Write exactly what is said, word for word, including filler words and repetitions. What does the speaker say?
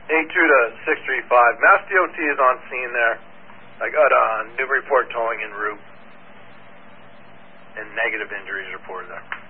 eight two to six three five. Mass D O T is on scene there. I got uh, Newburyport towing en route. And negative injuries reported there.